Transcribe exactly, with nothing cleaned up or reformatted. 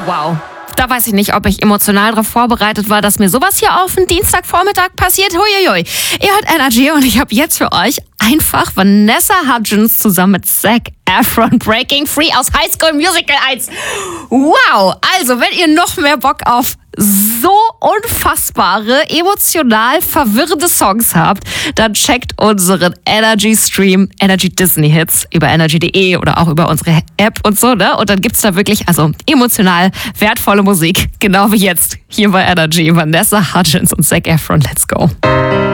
wow. Da weiß ich nicht, ob ich emotional darauf vorbereitet war, dass mir sowas hier auf den Dienstagvormittag passiert. Huiuiui. Ihr hört Energy und ich habe jetzt für euch einfach Vanessa Hudgens zusammen mit Zac Efron Breaking Free aus High School Musical eins. Wow. Also, wenn ihr noch mehr Bock auf so unfassbare, emotional verwirrende Songs habt, dann checkt unseren Energy Stream, Energy Disney Hits über energy punkt de oder auch über unsere App und so, ne? Und dann gibt's da wirklich, also emotional wertvolle Musik, genau wie jetzt hier bei Energy. Vanessa Hudgens und Zac Efron, let's go.